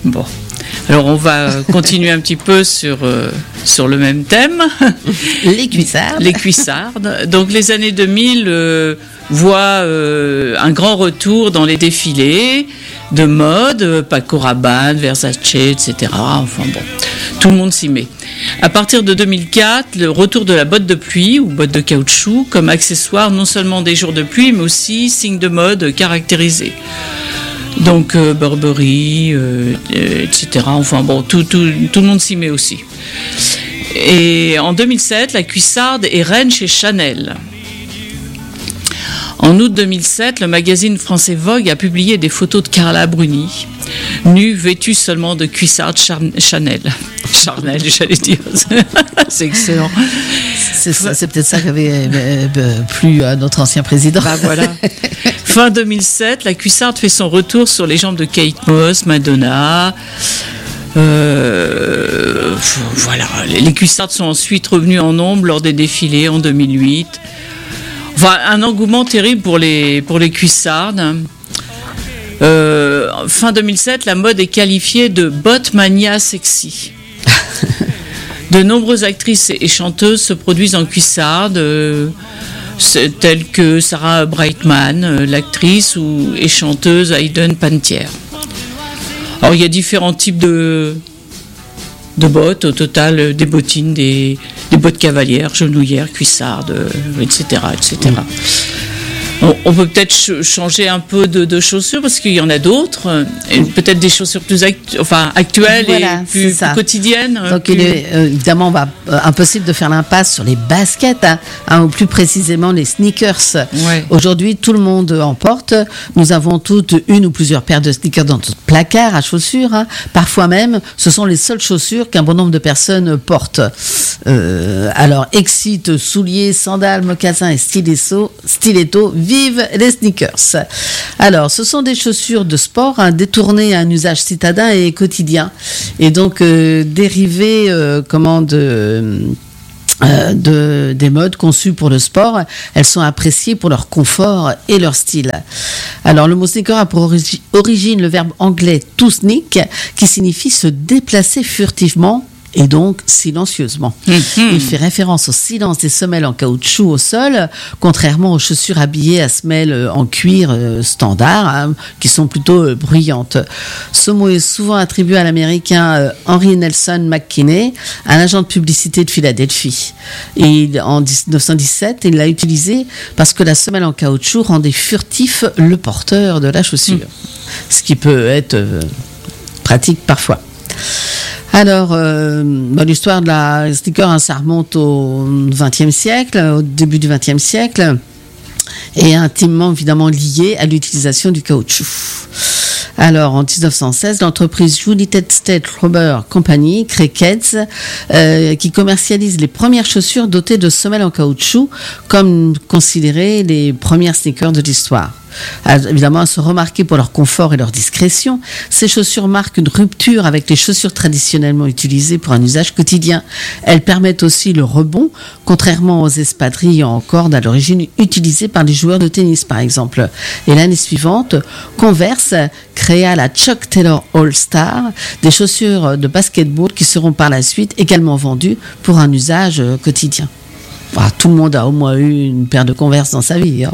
Bon. Alors on va continuer un petit peu sur le même thème. Les cuissardes. Les cuissardes. Donc les années 2000 voient un grand retour dans les défilés de mode, Paco Rabanne, Versace, etc. Enfin bon, tout le monde s'y met. À partir de 2004, le retour de la botte de pluie ou botte de caoutchouc comme accessoire non seulement des jours de pluie, mais aussi signe de mode caractérisé. Donc Burberry, etc. Enfin bon, tout le monde s'y met aussi. Et en 2007, la cuissarde est reine chez Chanel. En août 2007, le magazine français Vogue a publié des photos de Carla Bruni, nue, vêtue seulement de cuissarde Chanel. Charnel, j'allais dire. C'est excellent. C'est peut-être ça qui avait plu à notre ancien président. Bah voilà. Fin 2007, la cuissarde fait son retour sur les jambes de Kate Moss, Madonna. Voilà. Les cuissardes sont ensuite revenues en nombre lors des défilés en 2008. Enfin, un engouement terrible pour les cuissardes. Fin 2007, la mode est qualifiée de botmania sexy. De nombreuses actrices et chanteuses se produisent en cuissarde, telles que Sarah Brightman, l'actrice, et chanteuse Hayden Panettiere. Alors il y a différents types de bottes, au total des bottines, des bottes cavalières, genouillères, cuissardes, etc. On peut peut-être changer un peu de chaussures parce qu'il y en a d'autres, et peut-être des chaussures plus actuelles, voilà, et plus quotidiennes. Donc il est évidemment impossible de faire l'impasse sur les baskets, ou plus précisément les sneakers. Ouais. Aujourd'hui, tout le monde en porte. Nous avons toutes une ou plusieurs paires de sneakers dans notre placard à chaussures. Parfois même, ce sont les seules chaussures qu'un bon nombre de personnes portent. Alors, excite, souliers, sandales, mocassins et stilettos. Vive les sneakers. Alors, ce sont des chaussures de sport détournées à un usage citadin et quotidien, et donc dérivées des modes conçus pour le sport. Elles sont appréciées pour leur confort et leur style. Alors, le mot sneaker a pour origine le verbe anglais to sneak, qui signifie se déplacer furtivement et donc silencieusement. Il fait référence au silence des semelles en caoutchouc au sol, contrairement aux chaussures habillées à semelles en cuir standard, qui sont plutôt bruyantes. Ce mot est souvent attribué à l'américain Henry Nelson McKinney, un agent de publicité de Philadelphie. Et en 1917, il l'a utilisé parce que la semelle en caoutchouc rendait furtif le porteur de la chaussure, ce qui peut être pratique parfois. Alors, l'histoire de la sneaker, ça remonte au XXe siècle, au début du XXe siècle, et intimement évidemment liée à l'utilisation du caoutchouc. Alors, en 1916, l'entreprise United States Rubber Company crée Keds, qui commercialise les premières chaussures dotées de semelles en caoutchouc, comme considérées les premières sneakers de l'histoire. Évidemment, elles sont remarquées pour leur confort et leur discrétion. Ces chaussures marquent une rupture avec les chaussures traditionnellement utilisées pour un usage quotidien. Elles permettent aussi le rebond, contrairement aux espadrilles en corde à l'origine utilisées par les joueurs de tennis, par exemple. Et l'année suivante, Converse créa la Chuck Taylor All-Star, des chaussures de basketball qui seront par la suite également vendues pour un usage quotidien. Enfin, tout le monde a au moins eu une paire de Converse dans sa vie,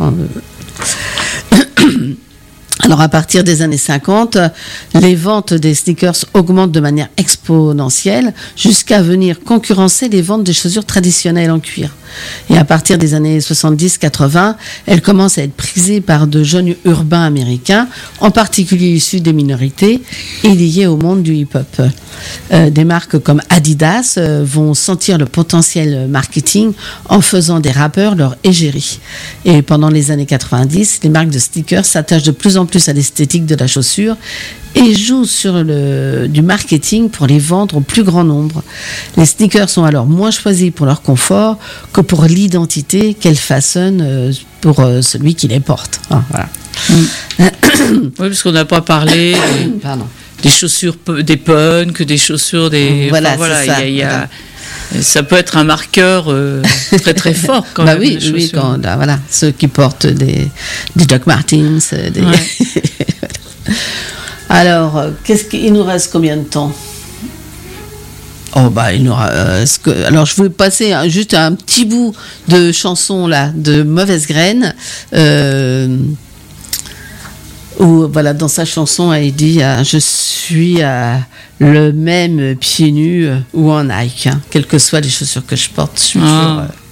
Alors, à partir des années 50, les ventes des sneakers augmentent de manière exponentielle jusqu'à venir concurrencer les ventes des chaussures traditionnelles en cuir. Et à partir des années 70-80, elles commencent à être prisées par de jeunes urbains américains, en particulier issus des minorités et liés au monde du hip-hop. Des marques comme Adidas vont sentir le potentiel marketing en faisant des rappeurs leur égérie. Et pendant les années 90, les marques de sneakers s'attachent de plus en plus à l'esthétique de la chaussure et jouent sur du marketing pour les vendre au plus grand nombre. Les sneakers sont alors moins choisis pour leur confort que pour l'identité qu'elles façonnent pour celui qui les porte. Voilà. Oui, parce qu'on n'a pas parlé des chaussures des punks, des chaussures des... Voilà, c'est ça. Voilà. Ça peut être un marqueur très très fort quand même. Oui, voilà, ceux qui portent des Doc Martens, Alors, il nous reste combien de temps? Oh bah il aura. Alors je vais passer juste un petit bout de chanson là de Mauvaise Graine. Où voilà, dans sa chanson elle dit je suis le même pieds nus ou en Nike, hein, quelles que soient les chaussures que je porte, je suis toujours